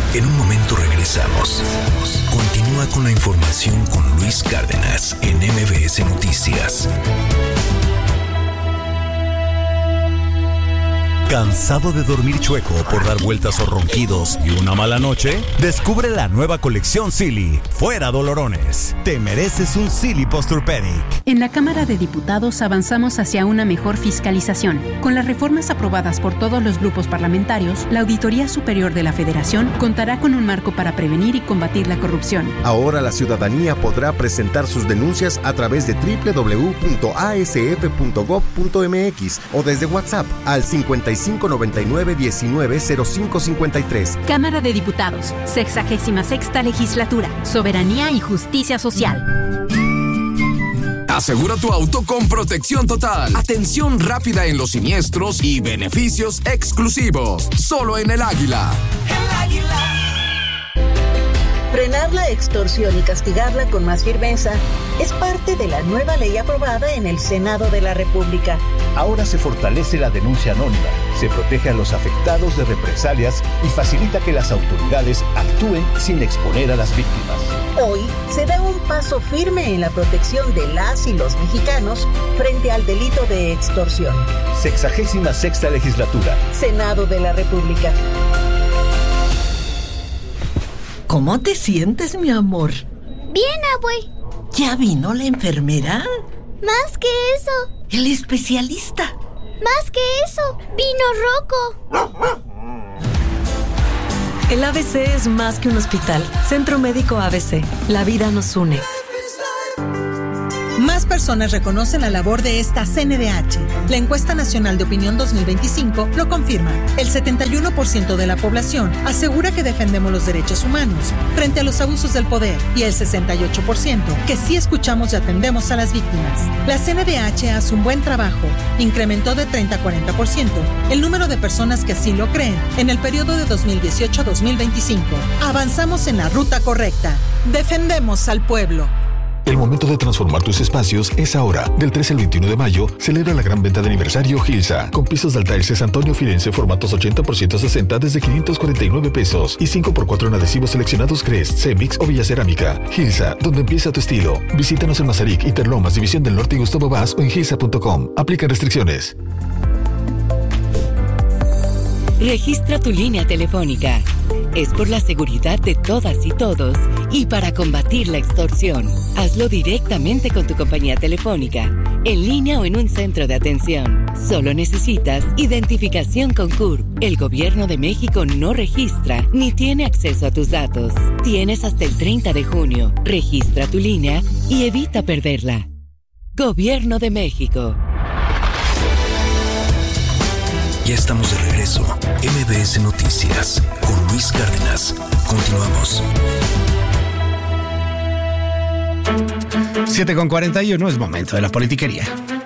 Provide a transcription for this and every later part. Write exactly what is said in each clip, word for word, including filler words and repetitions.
En un momento regresamos. Continúa con la información con Luis Cárdenas en M B S Noticias. ¿Cansado de dormir chueco por dar vueltas o ronquidos y una mala noche? Descubre la nueva colección Silly. Fuera dolorones. Te mereces un Silly Posturepedic. En la Cámara de Diputados avanzamos hacia una mejor fiscalización. Con las reformas aprobadas por todos los grupos parlamentarios, la Auditoría Superior de la Federación contará con un marco para prevenir y combatir la corrupción. Ahora la ciudadanía podrá presentar sus denuncias a través de doble u doble u doble u punto a s f punto gob punto m x o desde WhatsApp al cincuenta y cinco noventa y nueve diecinueve cero cinco cincuenta y tres. Cámara de Diputados, sexagésima sexta Legislatura, Soberanía y Justicia Social. Asegura tu auto con protección total, atención rápida en los siniestros y beneficios exclusivos. Solo en El Águila. El Águila. Frenar la extorsión y castigarla con más firmeza es parte de la nueva ley aprobada en el Senado de la República. Ahora se fortalece la denuncia anónima, se protege a los afectados de represalias y facilita que las autoridades actúen sin exponer a las víctimas. Hoy se da un paso firme en la protección de las y los mexicanos frente al delito de extorsión. Sexagésima sexta Legislatura. Senado de la República. ¿Cómo te sientes, mi amor? Bien, abue. ¿Ya vino la enfermera? Más que eso. El especialista. Más que eso. Vino Rocco. El A B C es más que un hospital. Centro Médico A B C. La vida nos une. Más personas reconocen la labor de esta C N D H. La Encuesta Nacional de Opinión dos mil veinticinco lo confirma. El setenta y uno por ciento de la población asegura que defendemos los derechos humanos frente a los abusos del poder y el sesenta y ocho por ciento que sí escuchamos y atendemos a las víctimas. La C N D H hace un buen trabajo. Incrementó de treinta a cuarenta por ciento el número de personas que así lo creen en el periodo de dos mil dieciocho a dos mil veinticinco. Avanzamos en la ruta correcta. Defendemos al pueblo. El momento de transformar tus espacios es ahora. Del trece al veintiuno de mayo, celebra la gran venta de aniversario Gilsa. Con pisos de Altairces Antonio Firenze formatos ochenta por ciento sesenta desde quinientos cuarenta y nueve pesos. Y cinco por cuatro en adhesivos seleccionados Crest, Cemix o Villacerámica. Gilsa, donde empieza tu estilo. Visítanos en Mazarik, Interlomas, División del Norte y Gustavo Vaz o en gilsa punto com. Aplican restricciones. Registra tu línea telefónica. Es por la seguridad de todas y todos y para combatir la extorsión. Hazlo directamente con tu compañía telefónica, en línea o en un centro de atención. Solo necesitas identificación con C U R P. El Gobierno de México no registra ni tiene acceso a tus datos. Tienes hasta el treinta de junio. Registra tu línea y evita perderla. Gobierno de México. Ya estamos de regreso. M B S Noticias con Luis Cárdenas. Continuamos. siete con cuarenta y uno es momento de la politiquería.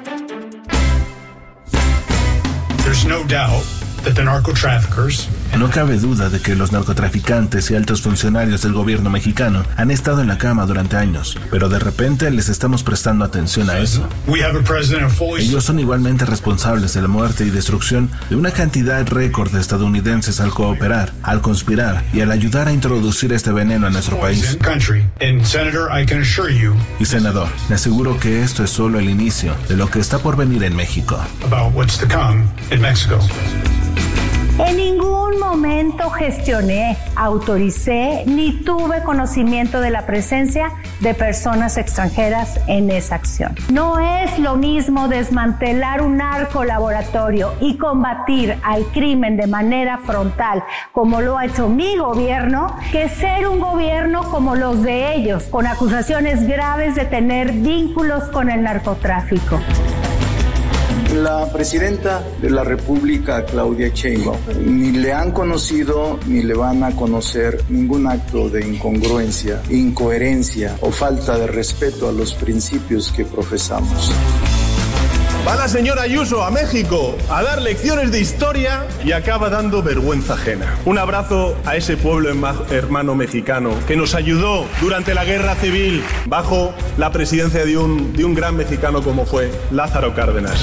There's no doubt that the narco-traffickers. No cabe duda de que los narcotraficantes y altos funcionarios del gobierno mexicano han estado en la cama durante años, pero de repente les estamos prestando atención a eso. Ellos son igualmente responsables de la muerte y destrucción de una cantidad récord de estadounidenses al cooperar, al conspirar y al ayudar a introducir este veneno a nuestro país. Y senador, le aseguro que esto es solo el inicio de lo que está por venir en México. En ningún momento gestioné, autoricé ni tuve conocimiento de la presencia de personas extranjeras en esa acción. No es lo mismo desmantelar un narcolaboratorio y combatir al crimen de manera frontal, como lo ha hecho mi gobierno, que ser un gobierno como los de ellos, con acusaciones graves de tener vínculos con el narcotráfico. La presidenta de la República, Claudia Sheinbaum, ni le han conocido ni le van a conocer ningún acto de incongruencia, incoherencia o falta de respeto a los principios que profesamos. Va la señora Ayuso a México a dar lecciones de historia y acaba dando vergüenza ajena. Un abrazo a ese pueblo hermano mexicano que nos ayudó durante la guerra civil bajo la presidencia de un, de un gran mexicano como fue Lázaro Cárdenas.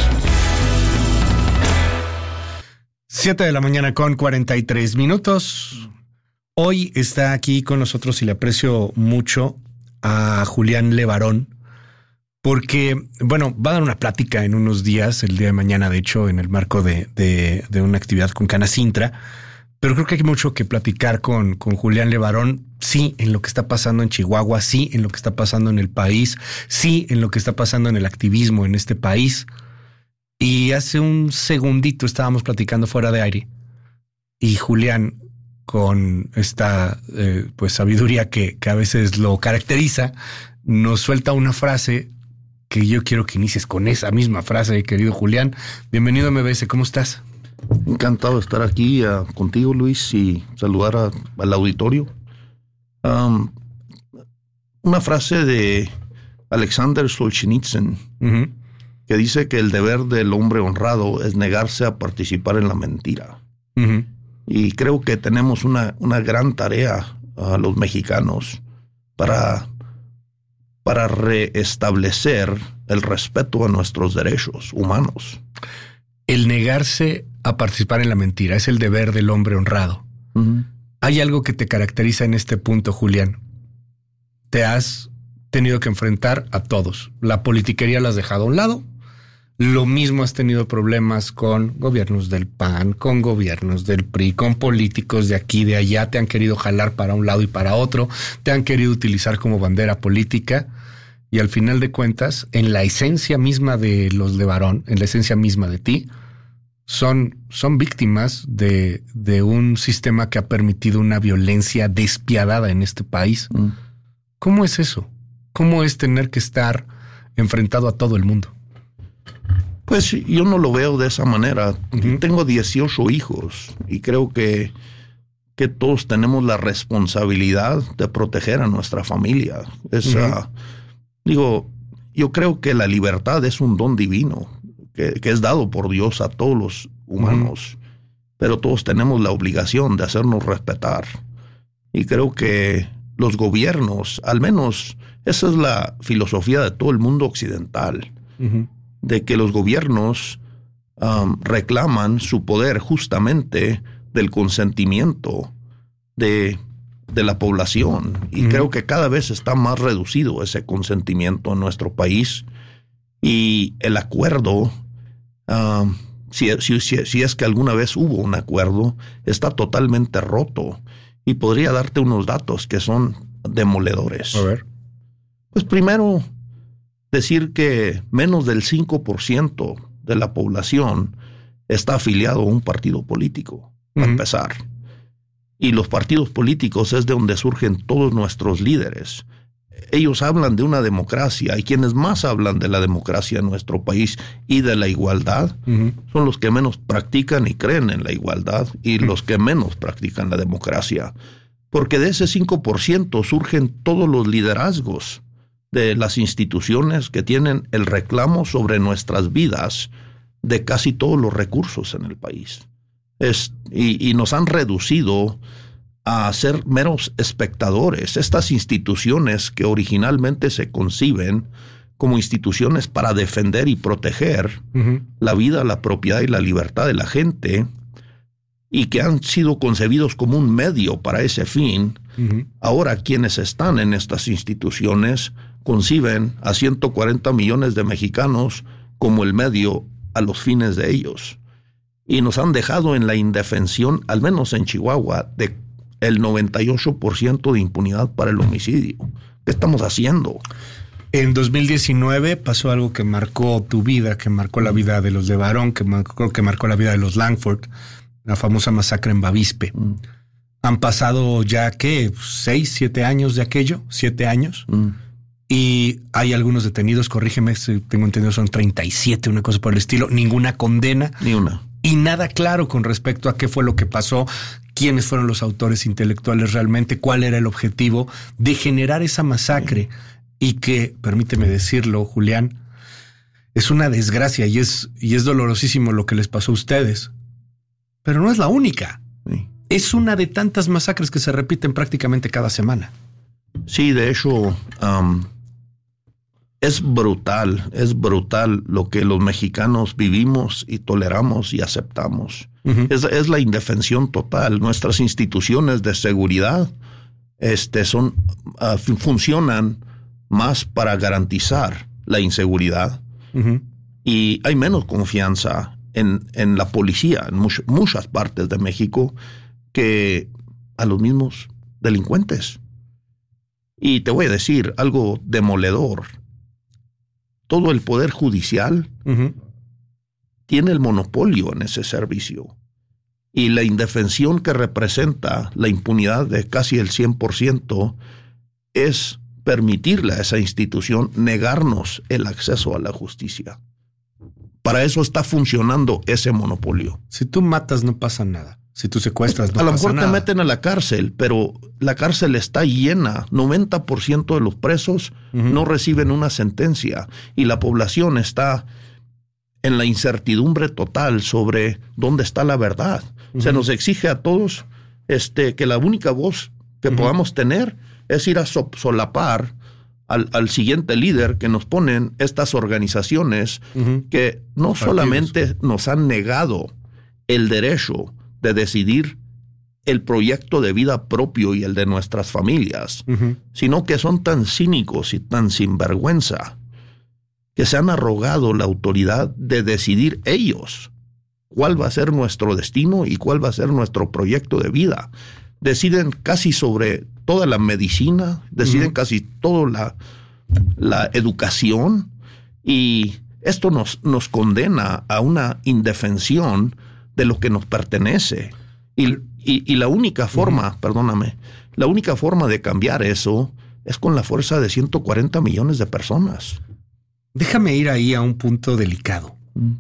siete de la mañana con cuarenta y tres minutos. Hoy está aquí con nosotros y le aprecio mucho a Julián Levarón, porque, bueno, va a dar una plática en unos días, el día de mañana, de hecho, en el marco de, de, de una actividad con Canacintra, pero creo que hay mucho que platicar con, con Julián Levarón, sí, en lo que está pasando en Chihuahua, sí, en lo que está pasando en el país, sí, en lo que está pasando en el activismo en este país. Y hace un segundito estábamos platicando fuera de aire y Julián, con esta eh, pues sabiduría que, que a veces lo caracteriza, nos suelta una frase que yo quiero que inicies con esa misma frase, querido Julián. Bienvenido a M B S, ¿cómo estás? Encantado de estar aquí uh, contigo, Luis, y saludar a, al auditorio. Um, una frase de Alexander Solzhenitsyn, uh-huh, que dice que el deber del hombre honrado es negarse a participar en la mentira. Uh-huh. Y creo que tenemos una, una gran tarea a uh, los mexicanos para, para reestablecer el respeto a nuestros derechos humanos. El negarse a participar en la mentira es el deber del hombre honrado. Uh-huh. Hay algo que te caracteriza en este punto, Julián. Te has tenido que enfrentar a todos. La politiquería la has dejado a un lado. Lo mismo has tenido problemas con gobiernos del P A N, con gobiernos del P R I, con políticos de aquí y de allá. Te han querido jalar para un lado y para otro. Te han querido utilizar como bandera política. Y al final de cuentas, en la esencia misma de los Levarón, en la esencia misma de ti, son, son víctimas de, de un sistema que ha permitido una violencia despiadada en este país. Mm. ¿Cómo es eso? ¿Cómo es tener que estar enfrentado a todo el mundo? Pues yo no lo veo de esa manera. Uh-huh. Tengo dieciocho hijos y creo que, que todos tenemos la responsabilidad de proteger a nuestra familia. Es, uh-huh. uh, digo, yo creo que la libertad es un don divino que, que es dado por Dios a todos los humanos, uh-huh. pero todos tenemos la obligación de hacernos respetar. Y creo que los gobiernos, al menos esa es la filosofía de todo el mundo occidental, uh-huh. de que los gobiernos um, reclaman su poder justamente del consentimiento de, de la población. Y uh-huh. creo que cada vez está más reducido ese consentimiento en nuestro país. Y el acuerdo, um, si, si, si, si es que alguna vez hubo un acuerdo, está totalmente roto. Y podría darte unos datos que son demoledores. A ver. Pues primero, decir que menos del cinco por ciento de la población está afiliado a un partido político, para uh-huh. empezar. Y los partidos políticos es de donde surgen todos nuestros líderes. Ellos hablan de una democracia, y quienes más hablan de la democracia en nuestro país y de la igualdad uh-huh. son los que menos practican y creen en la igualdad y uh-huh. los que menos practican la democracia. Porque de ese cinco por ciento surgen todos los liderazgos de las instituciones que tienen el reclamo sobre nuestras vidas de casi todos los recursos en el país. Es, y, y nos han reducido a ser meros espectadores. Estas instituciones que originalmente se conciben como instituciones para defender y proteger uh-huh. la vida, la propiedad y la libertad de la gente, y que han sido concebidos como un medio para ese fin, uh-huh. ahora quienes están en estas instituciones conciben a ciento cuarenta millones de mexicanos como el medio a los fines de ellos. Y nos han dejado en la indefensión, al menos en Chihuahua, de el noventa y ocho por ciento de impunidad para el homicidio. ¿Qué estamos haciendo? En dos mil diecinueve pasó algo que marcó tu vida, que marcó la vida de los Levarón, que marcó, que marcó la vida de los Langford, la famosa masacre en Bavispe. Mm. Han pasado ya, ¿qué? ¿Seis, siete años de aquello? ¿Siete años? Mm. Y hay algunos detenidos, corrígeme, si tengo entendido son treinta y siete, una cosa por el estilo. Ninguna condena. Ni una. Y nada claro con respecto a qué fue lo que pasó, quiénes fueron los autores intelectuales realmente, cuál era el objetivo de generar esa masacre. Sí. Y que, permíteme decirlo, Julián, es una desgracia y es, y es dolorosísimo lo que les pasó a ustedes. Pero no es la única. Sí. Es una de tantas masacres que se repiten prácticamente cada semana. Sí, de hecho, um, es brutal, es brutal lo que los mexicanos vivimos y toleramos y aceptamos. Uh-huh. Es, es la indefensión total. Nuestras instituciones de seguridad este, son, uh, funcionan más para garantizar la inseguridad. Uh-huh. Y hay menos confianza en, en la policía en much, muchas partes de México que a los mismos delincuentes. Y te voy a decir algo demoledor. Todo el poder judicial uh-huh. tiene el monopolio en ese servicio. Y la indefensión que representa la impunidad de casi el cien por ciento es permitirle a esa institución negarnos el acceso a la justicia. Para eso está funcionando ese monopolio. Si tú matas, no pasa nada. Si tú secuestras, no pasa nada. A lo mejor te meten a la cárcel, pero la cárcel está llena. noventa por ciento de los presos uh-huh. no reciben una sentencia. Y la población está en la incertidumbre total sobre dónde está la verdad. Uh-huh. Se nos exige a todos este, que la única voz que uh-huh. podamos tener es ir a so- solapar al, al siguiente líder que nos ponen estas organizaciones uh-huh. que no Partidos. solamente nos han negado el derecho de decidir el proyecto de vida propio y el de nuestras familias, uh-huh. sino que son tan cínicos y tan sinvergüenza que se han arrogado la autoridad de decidir ellos cuál va a ser nuestro destino y cuál va a ser nuestro proyecto de vida. Deciden casi sobre toda la medicina, deciden uh-huh. casi toda la, la educación, y esto nos, nos condena a una indefensión de lo que nos pertenece. Y, y, y la única forma, uh-huh. perdóname, la única forma de cambiar eso es con la fuerza de ciento cuarenta millones de personas. Déjame ir ahí a un punto delicado. Uh-huh.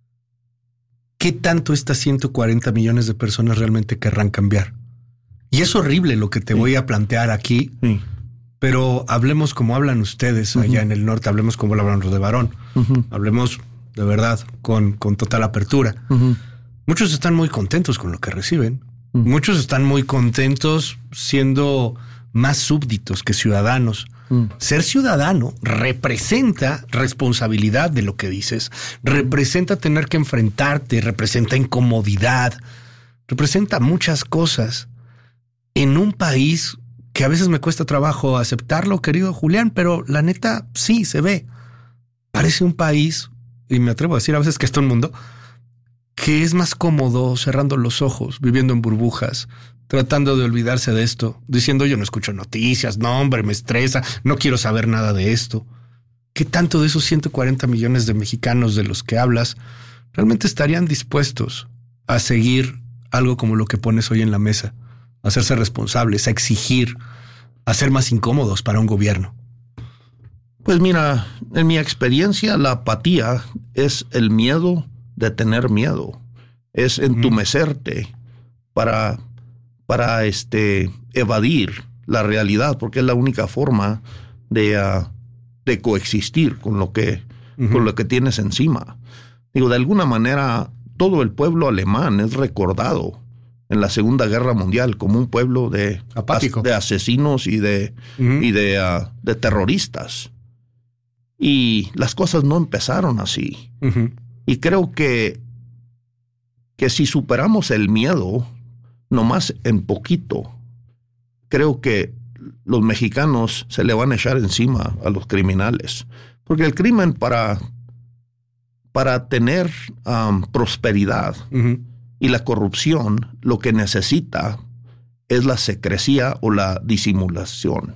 ¿Qué tanto estas ciento cuarenta millones de personas realmente querrán cambiar? Y es horrible lo que te sí. voy a plantear aquí, sí. pero hablemos como hablan ustedes uh-huh. allá en el norte, hablemos como hablan los de Varón, uh-huh. hablemos de verdad con, con total apertura. Uh-huh. Muchos están muy contentos con lo que reciben. Uh-huh. Muchos están muy contentos siendo más súbditos que ciudadanos. Uh-huh. Ser ciudadano representa responsabilidad de lo que dices, representa tener que enfrentarte, representa incomodidad, representa muchas cosas. En un país que a veces me cuesta trabajo aceptarlo, querido Julián, pero la neta sí se ve. Parece un país, y me atrevo a decir a veces que está un mundo, que es más cómodo cerrando los ojos, viviendo en burbujas, tratando de olvidarse de esto, diciendo yo no escucho noticias, no hombre, me estresa, no quiero saber nada de esto. ¿Qué tanto de esos ciento cuarenta millones de mexicanos de los que hablas realmente estarían dispuestos a seguir algo como lo que pones hoy en la mesa? A hacerse responsables, a exigir, a ser más incómodos para un gobierno. Pues mira, en mi experiencia, la apatía es el miedo de tener miedo. Es entumecerte mm. para, para este, evadir la realidad, porque es la única forma de, uh, de coexistir con lo que, uh-huh. con lo que tienes encima. Digo, de alguna manera, todo el pueblo alemán es recordado en la Segunda Guerra Mundial como un pueblo de, apático, de asesinos y de, uh-huh. y de, uh, de terroristas. Y las cosas no empezaron así. Uh-huh. Y creo que, que si superamos el miedo, nomás en poquito, creo que los mexicanos se le van a echar encima a los criminales. Porque el crimen para, para tener um, prosperidad uh-huh. y la corrupción, lo que necesita es la secrecía o la disimulación.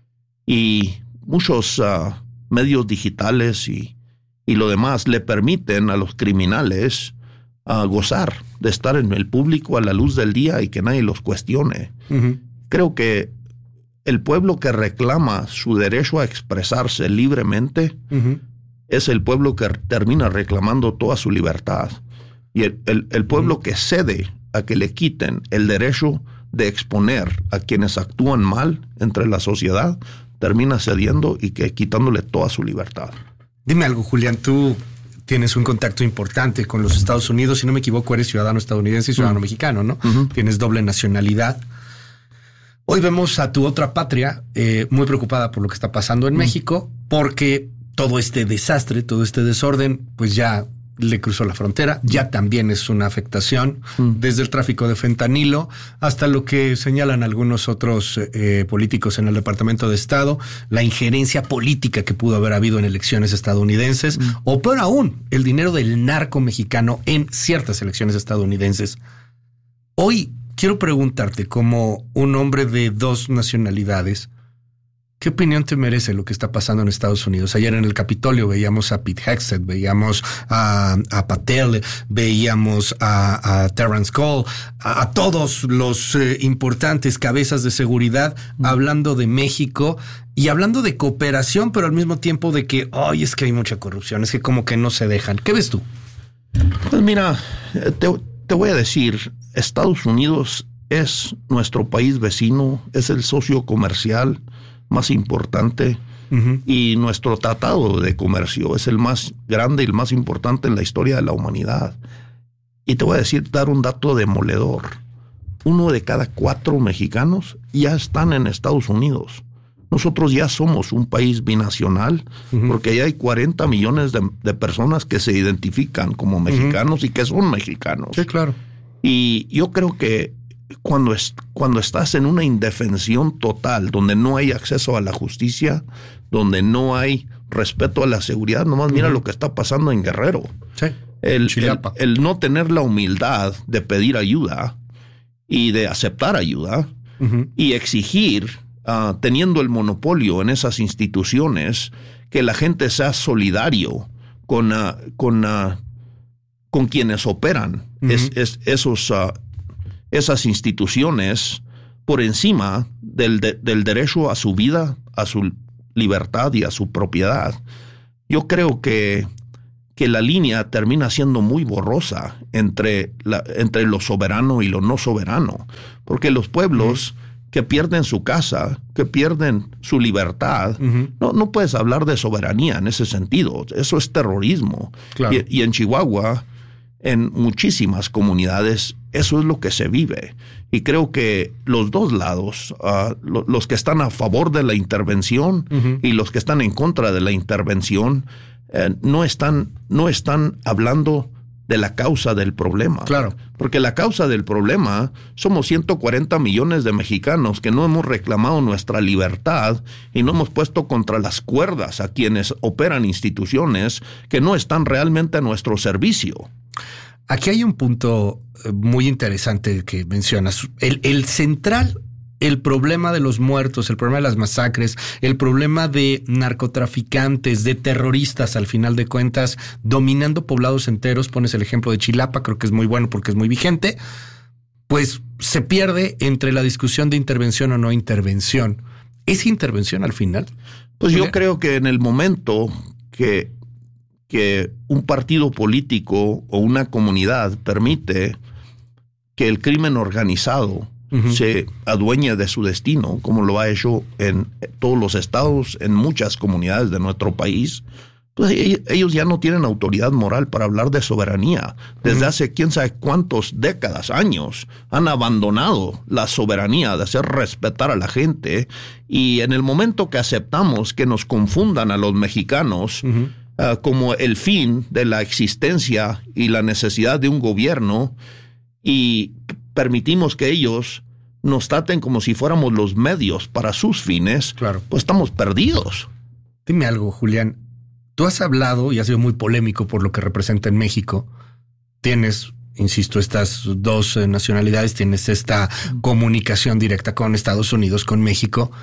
Y muchos uh, medios digitales y, y lo demás le permiten a los criminales uh, gozar de estar en el público a la luz del día y que nadie los cuestione. Uh-huh. Creo que el pueblo que reclama su derecho a expresarse libremente uh-huh. es el pueblo que termina reclamando toda su libertad. Y el, el, el pueblo uh-huh. que cede a que le quiten el derecho de exponer a quienes actúan mal entre la sociedad, termina cediendo y que quitándole toda su libertad. Dime algo, Julián, tú tienes un contacto importante con los Estados Unidos, si no me equivoco, eres ciudadano estadounidense y ciudadano uh-huh. mexicano, ¿no? Uh-huh. Tienes doble nacionalidad. Hoy vemos a tu otra patria eh, muy preocupada por lo que está pasando en uh-huh. México, porque todo este desastre, todo este desorden, pues ya le cruzó la frontera, ya también es una afectación, mm. desde el tráfico de fentanilo hasta lo que señalan algunos otros eh, políticos en el Departamento de Estado, la injerencia política que pudo haber habido en elecciones estadounidenses, mm. o peor aún, el dinero del narco mexicano en ciertas elecciones estadounidenses. Hoy quiero preguntarte, como un hombre de dos nacionalidades, ¿qué opinión te merece lo que está pasando en Estados Unidos? Ayer en el Capitolio veíamos a Pete Hegseth, veíamos a, a Patel, veíamos a, a Terrence Cole, a, a todos los eh, importantes cabezas de seguridad mm. hablando de México y hablando de cooperación, pero al mismo tiempo de que, ay, es que hay mucha corrupción, es que como que no se dejan. ¿Qué ves tú? Pues mira, te, te voy a decir, Estados Unidos es nuestro país vecino, es el socio comercial más importante, uh-huh. y nuestro tratado de comercio es el más grande y el más importante en la historia de la humanidad. Y te voy a decir, dar un dato demoledor. Uno de cada cuatro mexicanos ya están en Estados Unidos. Nosotros ya somos un país binacional, uh-huh. porque ya hay cuarenta millones de, de personas que se identifican como mexicanos, uh-huh. y que son mexicanos. Sí, claro. Y yo creo que Cuando, es, cuando estás en una indefensión total, donde no hay acceso a la justicia, donde no hay respeto a la seguridad, nomás mira uh-huh. lo que está pasando en Guerrero. Sí, el, el, el no tener la humildad de pedir ayuda y de aceptar ayuda, uh-huh. y exigir, uh, teniendo el monopolio en esas instituciones, que la gente sea solidario con, uh, con, uh, con quienes operan uh-huh. es, es, esos... Uh, esas instituciones por encima del, de, del derecho a su vida, a su libertad y a su propiedad. Yo creo que, que la línea termina siendo muy borrosa entre, la, entre lo soberano y lo no soberano, porque los pueblos uh-huh. que pierden su casa, que pierden su libertad, uh-huh. no, no puedes hablar de soberanía en ese sentido. Eso es terrorismo. Claro. Y, y en Chihuahua, en muchísimas comunidades, eso es lo que se vive. Y creo que los dos lados, uh, lo, los que están a favor de la intervención uh-huh. y los que están en contra de la intervención, eh, no están, no están hablando de la causa del problema. Claro. Porque la causa del problema somos ciento cuarenta millones de mexicanos que no hemos reclamado nuestra libertad y no hemos puesto contra las cuerdas a quienes operan instituciones que no están realmente a nuestro servicio. Aquí hay un punto muy interesante que mencionas. El, el central, el problema de los muertos, el problema de las masacres, el problema de narcotraficantes, de terroristas, al final de cuentas, dominando poblados enteros. Pones el ejemplo de Chilapa, creo que es muy bueno porque es muy vigente. Pues se pierde entre la discusión de intervención o no intervención. ¿Es intervención al final? Pues yo creo que en el momento que... que un partido político o una comunidad permite que el crimen organizado uh-huh. se adueñe de su destino, como lo ha hecho en todos los estados, en muchas comunidades de nuestro país, pues ellos ya no tienen autoridad moral para hablar de soberanía. Desde uh-huh. hace quién sabe cuántos décadas, años, han abandonado la soberanía de hacer respetar a la gente, y en el momento que aceptamos que nos confundan a los mexicanos uh-huh. Uh, como el fin de la existencia y la necesidad de un gobierno, y permitimos que ellos nos traten como si fuéramos los medios para sus fines, claro. pues estamos perdidos. Dime algo, Julián. Tú has hablado y has sido muy polémico por lo que representa en México. Tienes, insisto, estas dos eh, nacionalidades, tienes esta comunicación directa con Estados Unidos, con México,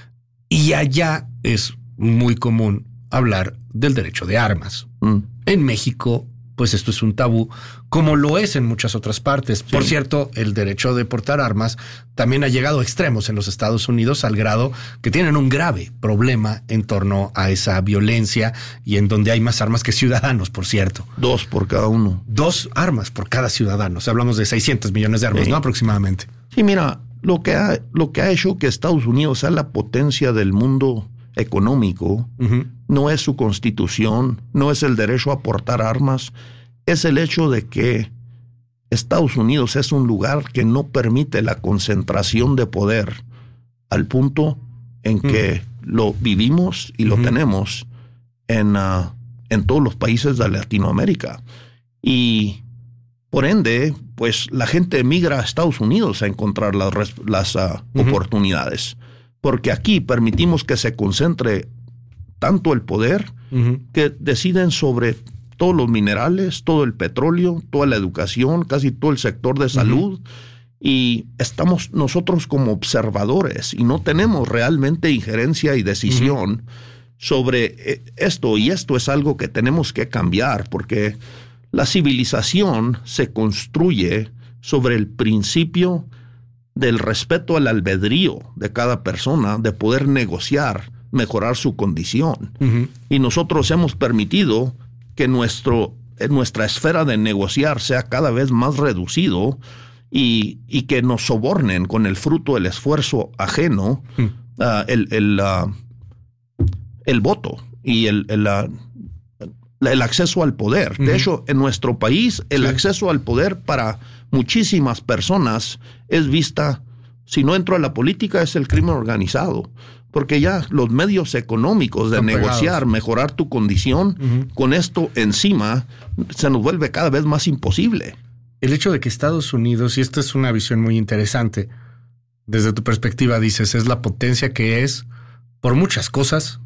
y allá es muy común hablar del derecho de armas. Mm. En México, pues esto es un tabú, como lo es en muchas otras partes. Sí. Por cierto, el derecho de portar armas también ha llegado a extremos en los Estados Unidos, al grado que tienen un grave problema en torno a esa violencia, y en donde hay más armas que ciudadanos, por cierto. Dos por cada uno. Dos armas por cada ciudadano. O sea, hablamos de seiscientos millones de armas, sí. ¿no? Aproximadamente. Sí, mira, lo que ha, lo que ha hecho que Estados Unidos sea la potencia del mundo económico, uh-huh. no es su constitución, no es el derecho a portar armas, es el hecho de que Estados Unidos es un lugar que no permite la concentración de poder al punto en que uh-huh. lo vivimos y lo uh-huh. tenemos en, uh, en todos los países de Latinoamérica. Y por ende, pues la gente emigra a Estados Unidos a encontrar las, las uh, uh-huh. oportunidades. Porque aquí permitimos que se concentre tanto el poder uh-huh. que deciden sobre todos los minerales, todo el petróleo, toda la educación, casi todo el sector de salud. Uh-huh. Y estamos nosotros como observadores y no tenemos realmente injerencia y decisión uh-huh. sobre esto. Y esto es algo que tenemos que cambiar, porque la civilización se construye sobre el principio del respeto al albedrío de cada persona, de poder negociar, mejorar su condición. Uh-huh. Y nosotros hemos permitido que nuestro, nuestra esfera de negociar sea cada vez más reducido y, y que nos sobornen con el fruto del esfuerzo ajeno, uh-huh. uh, el, el, uh, el voto y el, el, uh, el acceso al poder. Uh-huh. De hecho, en nuestro país, el sí. acceso al poder para muchísimas personas es vista, si no entro a la política, es el crimen organizado. Porque ya los medios económicos de Están negociar, pegados. mejorar tu condición, uh-huh. con esto encima, se nos vuelve cada vez más imposible. El hecho de que Estados Unidos, y esta es una visión muy interesante, desde tu perspectiva dices, es la potencia que es por muchas cosas.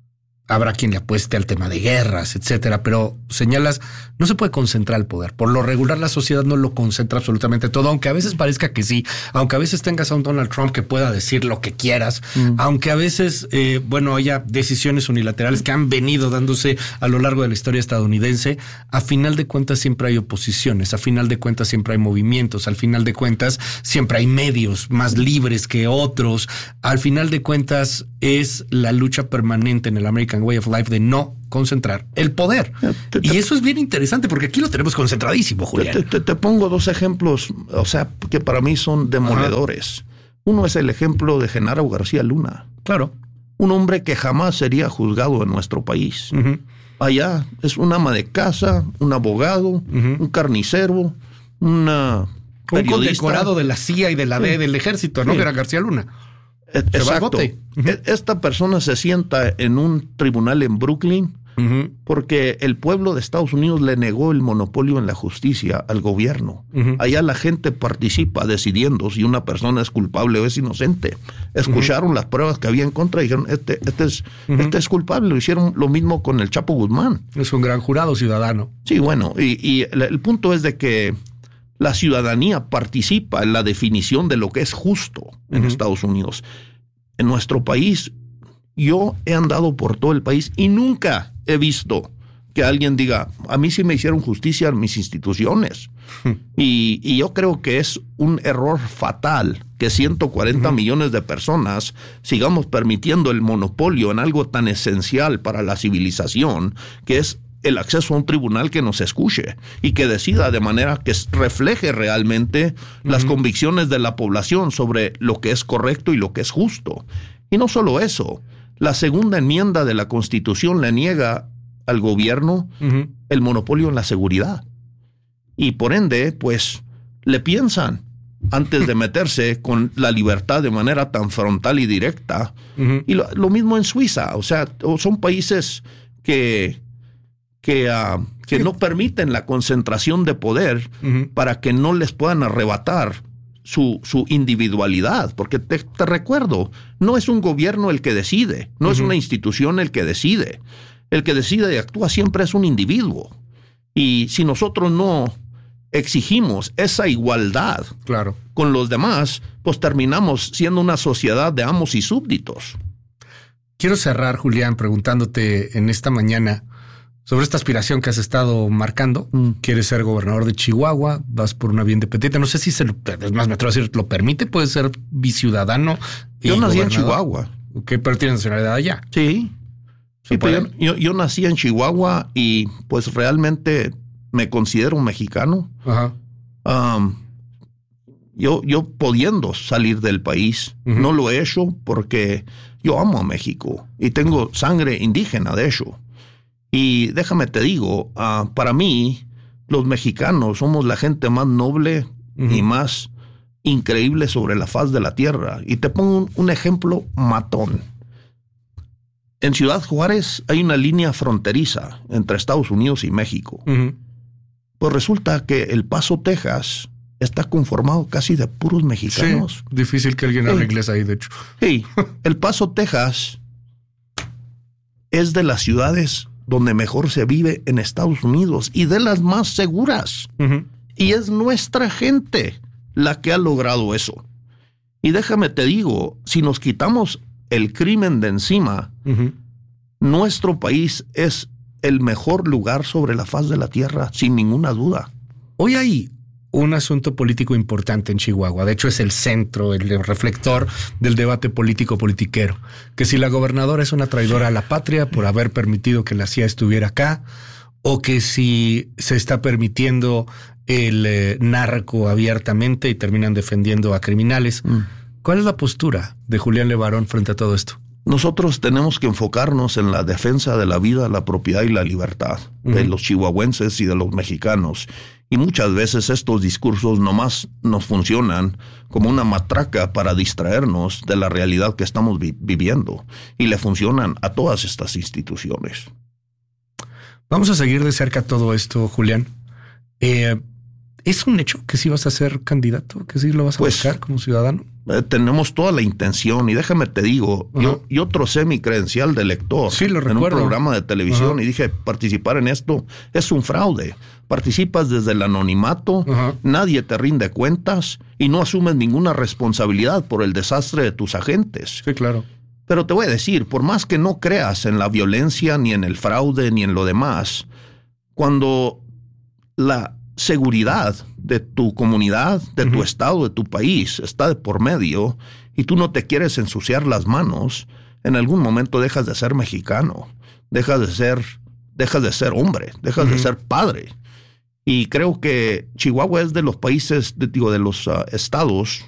Habrá quien le apueste al tema de guerras, etcétera, pero señalas, no se puede concentrar el poder. Por lo regular, la sociedad no lo concentra absolutamente todo, aunque a veces parezca que sí, aunque a veces tengas a un Donald Trump que pueda decir lo que quieras, mm. aunque a veces, eh, bueno, haya decisiones unilaterales que han venido dándose a lo largo de la historia estadounidense, a final de cuentas siempre hay oposiciones, a final de cuentas siempre hay movimientos, al final de cuentas siempre hay medios más libres que otros, al final de cuentas es la lucha permanente en el American Way of Life de no concentrar el poder. Te, te, y eso es bien interesante porque aquí lo tenemos concentradísimo, Julián. Te, te, te pongo dos ejemplos, o sea, que para mí son demoledores. Ajá. Uno es el ejemplo de Genaro García Luna. Claro. Un hombre que jamás sería juzgado en nuestro país. Uh-huh. Allá es un ama de casa, un abogado, uh-huh. un carnicero, una un condecorado de la C I A y de la D, sí. del ejército, ¿no? Sí. Que era García Luna. Exacto. Uh-huh. Esta persona se sienta en un tribunal en Brooklyn uh-huh. porque el pueblo de Estados Unidos le negó el monopolio en la justicia al gobierno. Uh-huh. Allá la gente participa decidiendo si una persona es culpable o es inocente. Escucharon uh-huh. las pruebas que había en contra y dijeron, este, este, es, uh-huh. este es culpable. Lo hicieron lo mismo con el Chapo Guzmán. Es un gran jurado ciudadano. Sí, bueno, y, y el, el punto es de que la ciudadanía participa en la definición de lo que es justo en uh-huh. Estados Unidos. En nuestro país, yo he andado por todo el país y nunca he visto que alguien diga, a mí sí me hicieron justicia en mis instituciones. Uh-huh. Y, y yo creo que es un error fatal que ciento cuarenta uh-huh. millones de personas sigamos permitiendo el monopolio en algo tan esencial para la civilización, que es el acceso a un tribunal que nos escuche y que decida de manera que refleje realmente uh-huh. las convicciones de la población sobre lo que es correcto y lo que es justo. Y no solo eso, la segunda enmienda de la Constitución le niega al gobierno uh-huh. el monopolio en la seguridad. Y por ende, pues, le piensan antes de meterse con la libertad de manera tan frontal y directa. Uh-huh. Y lo, lo mismo en Suiza, o sea, son países que... que, uh, que sí. no permiten la concentración de poder uh-huh. para que no les puedan arrebatar su, su individualidad. Porque te, te recuerdo, no es un gobierno el que decide, no uh-huh. es una institución el que decide. El que decide y actúa siempre es un individuo. Y si nosotros no exigimos esa igualdad claro. con los demás, pues terminamos siendo una sociedad de amos y súbditos. Quiero cerrar, Julián, preguntándote en esta mañana sobre esta aspiración que has estado marcando. Mm. Quieres ser gobernador de Chihuahua, vas por una vía independiente. No sé si se lo, es más, me atrevo a decir, lo permite, puedes ser biciudadano. Yo nací en Chihuahua. ¿Qué? Pero tienes nacionalidad allá. Sí. Sí, pero yo, yo, yo nací en Chihuahua y pues realmente me considero un mexicano. Ajá. Um, yo, yo pudiendo salir del país, uh-huh. no lo he hecho porque yo amo a México y tengo sangre indígena, de hecho. Y déjame te digo, uh, para mí, los mexicanos somos la gente más noble uh-huh. y más increíble sobre la faz de la tierra. Y te pongo un, un ejemplo matón. En Ciudad Juárez hay una línea fronteriza entre Estados Unidos y México. Uh-huh. Pues resulta que El Paso, Texas, está conformado casi de puros mexicanos. Sí, difícil que alguien hable sí. inglés ahí, de hecho. Sí, El Paso, Texas es de las ciudades donde mejor se vive en Estados Unidos y de las más seguras. Uh-huh. Y es nuestra gente la que ha logrado eso. Y déjame te digo, si nos quitamos el crimen de encima, uh-huh. nuestro país es el mejor lugar sobre la faz de la tierra, sin ninguna duda. Hoy hay un asunto político importante en Chihuahua. De hecho, es el centro, el reflector del debate político-politiquero. Que si la gobernadora es una traidora a la patria por haber permitido que la C I A estuviera acá, o que si se está permitiendo el eh, narco abiertamente y terminan defendiendo a criminales. Mm. ¿Cuál es la postura de Julián Levarón frente a todo esto? Nosotros tenemos que enfocarnos en la defensa de la vida, la propiedad y la libertad uh-huh. de los chihuahuenses y de los mexicanos. Y muchas veces estos discursos nomás nos funcionan como una matraca para distraernos de la realidad que estamos vi- viviendo. Y le funcionan a todas estas instituciones. Vamos a seguir de cerca todo esto, Julián. Eh, ¿Es un hecho que sí vas a ser candidato? ¿Que sí lo vas a pues, buscar como ciudadano? Eh, tenemos toda la intención. Y déjame te digo, uh-huh. yo, yo trocé mi credencial de elector sí, lo en recuerdo. un programa de televisión uh-huh. y dije, participar en esto es un fraude. Participas desde el anonimato, uh-huh. nadie te rinde cuentas y no asumes ninguna responsabilidad por el desastre de tus agentes. Sí, claro. Pero te voy a decir, por más que no creas en la violencia, ni en el fraude, ni en lo demás, cuando la seguridad de tu comunidad, de uh-huh. tu estado, de tu país está de por medio y tú no te quieres ensuciar las manos, en algún momento dejas de ser mexicano, dejas de ser, dejas de ser hombre, dejas uh-huh. de ser padre. Y creo que Chihuahua es de los países, de, digo, de los uh, estados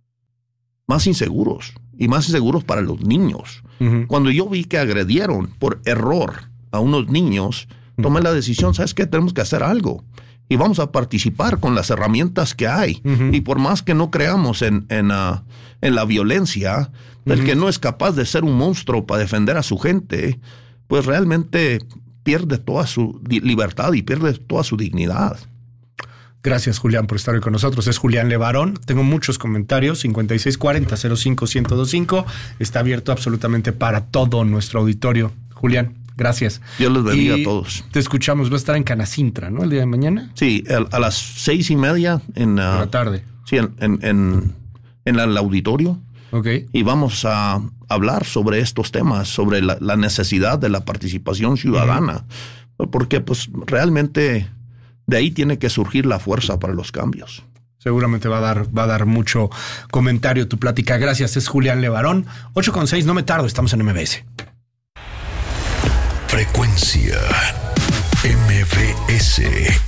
más inseguros y más inseguros para los niños. Uh-huh. Cuando yo vi que agredieron por error a unos niños, tomé uh-huh. la decisión, ¿sabes qué? Tenemos que hacer algo. Y vamos a participar con las herramientas que hay. Uh-huh. Y por más que no creamos en, en, uh, en la violencia, uh-huh. el que no es capaz de ser un monstruo para defender a su gente, pues realmente pierde toda su di- libertad y pierde toda su dignidad. Gracias, Julián, por estar hoy con nosotros. Es Julián Levarón. Tengo muchos comentarios. cincuenta y seis cuarenta cero cinco ciento veinticinco. Está abierto absolutamente para todo nuestro auditorio. Julián, gracias. Dios les bendiga y a todos. Te escuchamos. Va a estar en Canacintra, ¿no? El día de mañana. Sí, a, a las seis y media en uh, la tarde. Sí, en, en, en, en el auditorio. Okay. Y vamos a hablar sobre estos temas, sobre la, la necesidad de la participación ciudadana, uh-huh. porque pues realmente de ahí tiene que surgir la fuerza para los cambios. Seguramente va a dar, va a dar mucho comentario tu plática. Gracias, es Julián Levarón. ocho con seis, no me tardo, estamos en M B S. Frecuencia M B S.